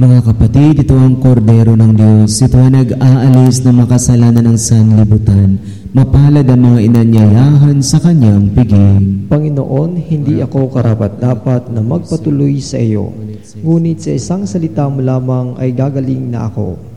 Mga kapatid, ito ang kordero ng Diyos. Ito ang nag-aalis ng makasalanan ng sanlibutan. Mapalad ang mga inanyayahan sa kanyang piging. Panginoon, hindi ako karapat-dapat na magpatuloy sa iyo. Ngunit sa isang salita mo lamang ay gagaling na ako.